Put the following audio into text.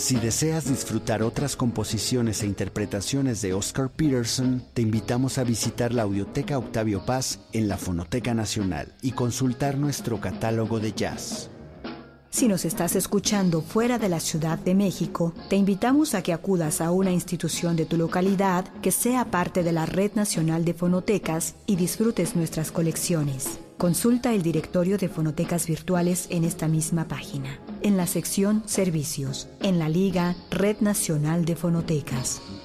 Si deseas disfrutar otras composiciones e interpretaciones de Oscar Peterson, te invitamos a visitar la Audioteca Octavio Paz en la Fonoteca Nacional y consultar nuestro catálogo de jazz. Si nos estás escuchando fuera de la Ciudad de México, te invitamos a que acudas a una institución de tu localidad que sea parte de la Red Nacional de Fonotecas y disfrutes nuestras colecciones. Consulta el directorio de fonotecas virtuales en esta misma página, en la sección Servicios, en la liga Red Nacional de Fonotecas.